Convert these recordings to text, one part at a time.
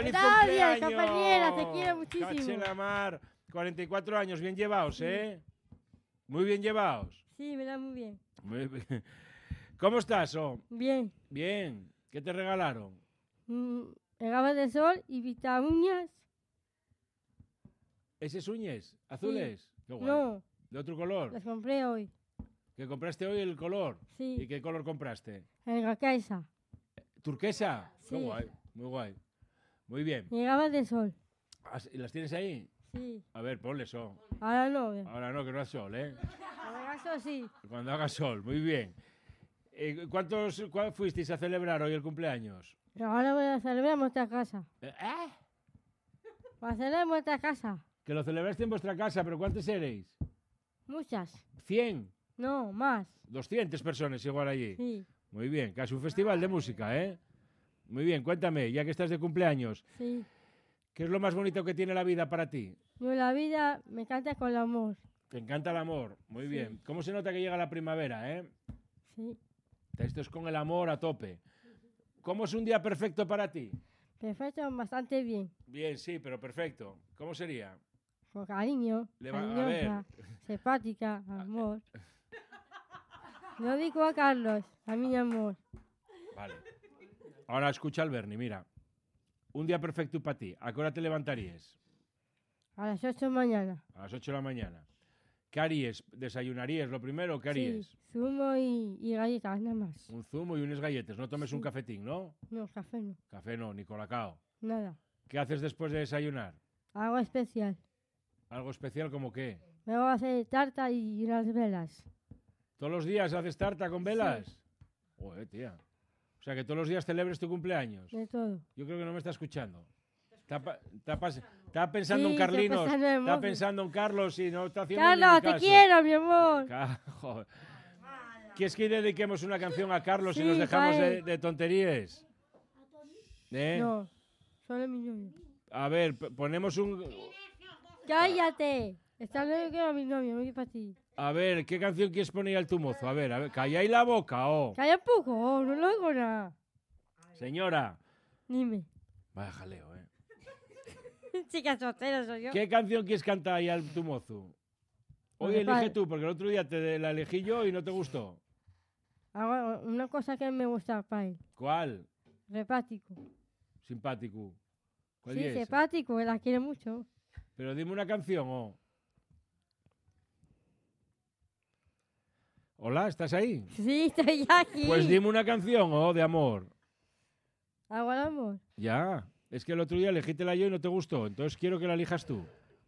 ¡Feliz Gracias, cumpleaños! compañera, te quiero muchísimo. Cache la mar. 44 años, bien llevados, ¿eh? Muy bien llevados. Sí, me da muy bien. Muy bien. ¿Cómo estás, oh? Bien. Bien. ¿Qué te regalaron? Gafas de sol y vitaminas. ¿Esos uñes? ¿Azules? Qué guay. No, ¿De otro color? las compré hoy. ¿Que compraste hoy el color? Sí. ¿Y qué color compraste? En la casa. ¿Turquesa? Qué Sí. guay, muy guay. Muy bien. Y gafas de sol. ¿Y las tienes ahí? Sí. A ver, ponle sol. Ahora no. Ahora no, que no haga sol, ¿eh? Ahora eso sí. Cuando haga sol, muy bien. ¿Cuántos fuisteis a celebrar hoy el cumpleaños? Ahora voy a celebrar en vuestra casa. ¿Eh? Voy a celebrar en vuestra casa. Que lo celebraste en vuestra casa, pero ¿cuántos erais? Muchas. ¿100? No, más. 200 personas igual allí. Sí. Muy bien, casi un festival de música, ¿eh? Muy bien, cuéntame, ya que estás de cumpleaños, Sí. ¿qué es lo más bonito que tiene la vida para ti? Yo la vida me canta con el amor. Te encanta el amor, muy Sí. bien. ¿Cómo se nota que llega la primavera, eh? Sí. Esto es con el amor a tope. ¿Cómo es un día perfecto para ti? Perfecto, bastante bien. Bien, sí, pero perfecto. ¿Cómo sería? Con cariño, A ver. cariñosa, simpática, amor. Lo digo a Carlos, a mi amor. Vale. Ahora escucha al Bernie, mira. Un día perfecto para ti. ¿A qué hora te levantarías? A las 8 de mañana. A las 8 de la mañana. ¿Qué harías? ¿Desayunarías lo primero o qué harías? Sí, zumo y galletas, nada más. Un zumo y unas galletas. No tomes un cafetín, ¿no? No, café no, Café no, ni colacao. nada. ¿Qué haces después de desayunar? Algo especial. ¿Algo especial como qué? Me voy a hacer tarta y las velas. ¿Todos los días haces tarta con velas? Joder, tía. O sea, que todos los días celebres tu cumpleaños. De todo. Yo creo que no me está escuchando. Está pensando Sí, en Carlinos. estoy pensando en Está Mofi. pensando en Carlos y no está haciendo Carlos, ni te caso. quiero, mi amor. Joder. ¿Quieres que dediquemos una canción a Carlos y Sí, nos dejamos vale. de tonterías? ¿Eh? No, solo mi novio. A ver, ponemos un... ¡Cállate! Está loco que era mi novio, no es para ti. A ver, ¿qué canción quieres poner al tu mozo? A ver, calláis la boca, oh. Calla un poco, no lo oigo nada. Señora. Dime. Vaya jaleo, ¿eh? Chica soltera soy yo. ¿Qué canción quieres cantar ahí al tu mozo? Hoy Bueno, elige vale. tú, porque el otro día te la elegí yo y no te gustó. Ahora, una cosa que me gusta para él. ¿Cuál? Repático. Simpático. ¿Cuál Sí, es? simpático, él la quiere mucho. Pero dime una canción, oh. Hola, ¿estás ahí? Sí, estoy aquí. Pues dime una canción, oh, de amor. Agua de amor. Ya. Es que el otro día elegítela yo y no te gustó. Entonces quiero que la elijas tú.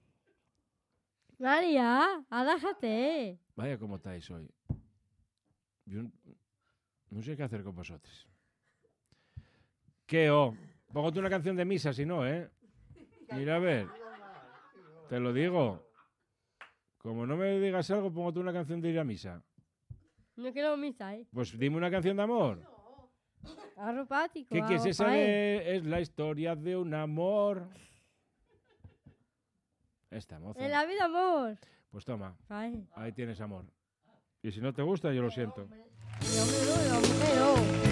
María, alájate. Vaya cómo estáis hoy. Yo no sé qué hacer con vosotros. ¿Qué, oh? Póngate una canción de misa, si no, ¿eh? Mira, a ver. Te lo digo. Como no me digas algo, póngate una canción de ir a misa. No quiero misa, ¿eh? Pues dime una canción de amor. Arropático. ¿Qué es esa de... Es la historia de un amor? Esta, moza. En la vida, amor. Pues toma, Ay. ahí tienes amor. Y si no te gusta, yo lo siento. Yo me doy, mujer, oh.